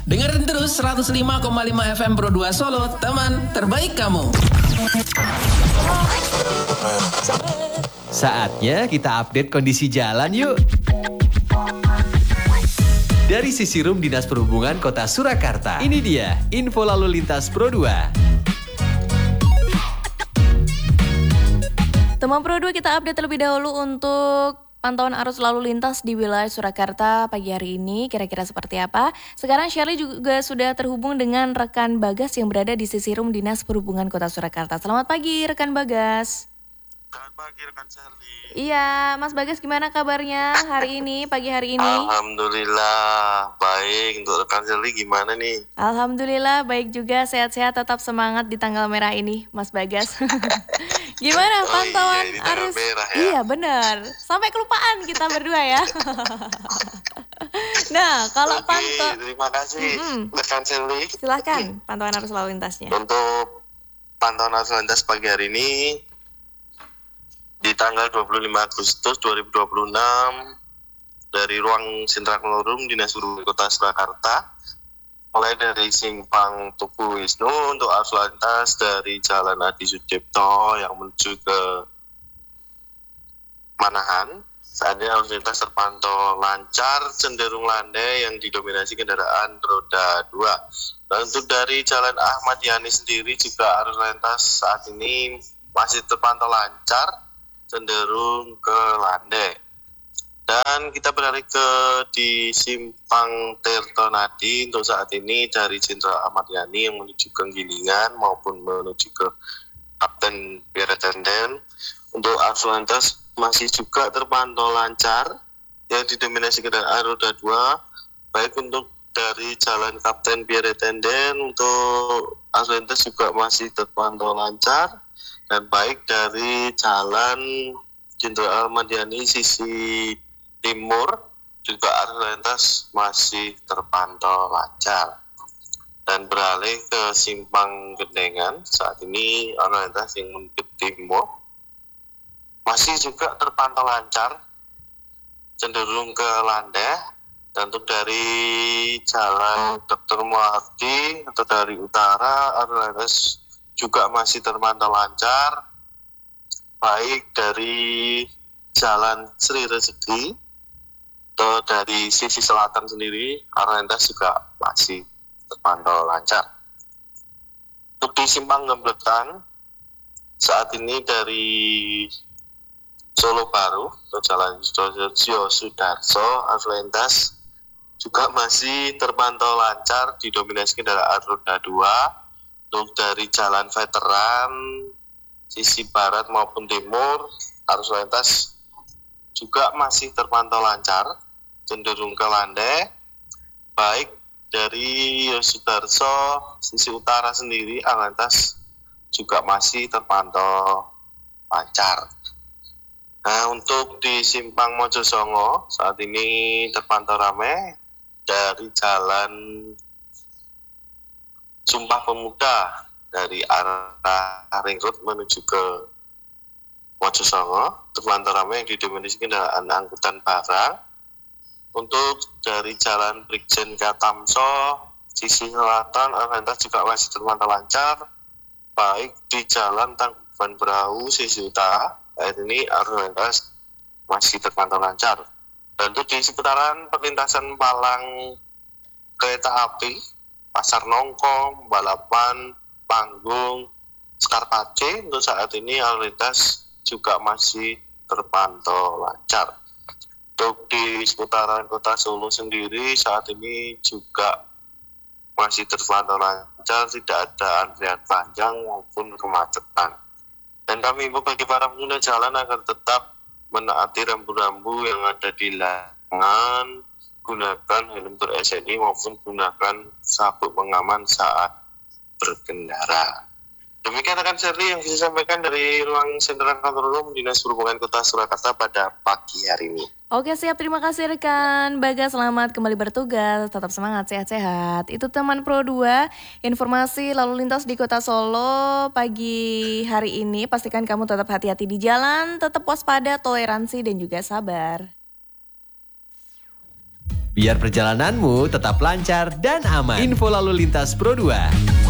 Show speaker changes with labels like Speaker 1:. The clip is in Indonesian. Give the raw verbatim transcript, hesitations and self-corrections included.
Speaker 1: Dengerin terus seratus lima koma lima F M Pro dua Solo, teman terbaik kamu.
Speaker 2: Saatnya kita update kondisi jalan yuk. Dari sisi Rum Dinas Perhubungan Kota Surakarta, ini dia info lalu lintas Pro dua.
Speaker 3: Teman Pro dua, kita update terlebih dahulu untuk pantauan arus lalu lintas di wilayah Surakarta pagi hari ini kira-kira seperti apa. Sekarang Shirley juga sudah terhubung dengan rekan Bagas yang berada di sisi Rum Dinas Perhubungan Kota Surakarta. Selamat pagi rekan Bagas.
Speaker 4: Selamat pagi rekan Shirley.
Speaker 3: Iya, Mas Bagas gimana kabarnya hari ini, pagi hari ini?
Speaker 4: Alhamdulillah baik. Untuk rekan Shirley gimana nih?
Speaker 3: Alhamdulillah baik juga, sehat-sehat, tetap semangat di tanggal merah ini, Mas Bagas. Gimana
Speaker 4: Oh
Speaker 3: pantauan
Speaker 4: iya, ini tanggal
Speaker 3: arus?
Speaker 4: merah ya.
Speaker 3: Iya benar, sampai kelupaan kita berdua ya. Nah, kalau
Speaker 4: Oke,
Speaker 3: pantau,
Speaker 4: terima kasih
Speaker 3: Mm-mm.
Speaker 4: rekan Shirley.
Speaker 3: silahkan pantauan arus lalu lintasnya.
Speaker 4: Untuk pantauan arus lalu lintas pagi hari ini di tanggal dua puluh lima Agustus dua ribu dua puluh enam dari ruang sentra Rum Dinas Perhubungan Kota Surakarta, mulai dari simpang Tugu Wisnu untuk arus lalu lintas dari Jalan Adi Sucipto yang menuju ke Manahan. Saat ini arus lintas terpantau lancar, cenderung landai yang didominasi kendaraan roda dua. Dan untuk dari Jalan Ahmad Yani sendiri juga arus lintas saat ini masih terpantau lancar, cenderung ke landai. Dan kita beralih ke di simpang Tirtonadi untuk saat ini dari Jenderal Ahmad Yani yang menuju ke Gilingan maupun menuju ke Kapten Pierre Tenden. Untuk arus lintas masih juga terpantau lancar yang didominasi kendaraan roda dua, baik untuk dari Jalan Kapten Pierre Tenden untuk arus lintas juga masih terpantau lancar, dan baik dari Jalan Jenderal Ahmad Yani sisi timur juga arus lintas masih terpantau lancar. Dan beralih ke simpang Gendengan, saat ini arus lintas yang menuju ke timur masih juga terpantau lancar, cenderung ke landai. Dan untuk dari Jalan Doktor Muardi atau dari utara arus lintas juga masih terpantau lancar, baik dari Jalan Sri Rezeki atau dari sisi selatan sendiri arus lintas juga masih terpantau lancar. Untuk di simpang Gembletan saat ini dari Solo Baru atau Jalan Sosio Sudarso arus lintas juga masih terpantau lancar, didominasi kendaraan roda dua. Untuk dari Jalan Veteran sisi barat maupun timur arus lintas juga masih terpantau lancar, cenderung ke landai. Baik dari Yosudarso sisi utara sendiri arus lintas juga masih terpantau lancar. Nah, untuk di simpang Mojosongo saat ini terpantau ramai dari Jalan Sumpah Pemuda dari arah Ring Road menuju ke Mojosongo terpantau ramai yang didominasi kendaraan angkutan barang. Untuk dari Jalan Brigjen Katamso sisi selatan arus lintas juga masih terpantau lancar, baik di Jalan Tangkuban Perahu sisi utara saat ini arus lintas masih terpantau lancar. Dan untuk di seputaran perlintasan palang kereta api Pasar Nongkong, Balapan, Panggung, Skarpace untuk saat ini arus lintas juga masih terpantau lancar. Untuk di seputaran Kota Solo sendiri saat ini juga masih terpantau lancar, tidak ada antrian panjang maupun kemacetan. Dan kami himbau bagi para pengguna jalan agar tetap menaati rambu-rambu yang ada di larangan, gunakan helm ber S N I maupun gunakan sabuk pengaman saat berkendara. Demikian rekan Shirley yang bisa disampaikan dari ruang sentra kantor Rum Dinas Perhubungan Kota Surakarta pada pagi hari ini.
Speaker 3: Oke, siap, terima kasih rekan Bagas, selamat kembali bertugas, tetap semangat, sehat-sehat. Itu teman Pro dua, informasi lalu lintas di Kota Solo pagi hari ini. Pastikan kamu tetap hati-hati di jalan, tetap waspada, toleransi dan juga sabar.
Speaker 2: Biar perjalananmu tetap lancar dan aman. Info lalu lintas Pro dua.